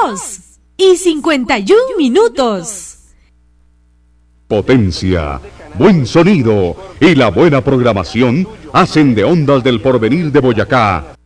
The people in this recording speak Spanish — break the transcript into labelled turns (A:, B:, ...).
A: 2:51.
B: Potencia, buen sonido y la buena programación hacen de Ondas del Porvenir de Boyacá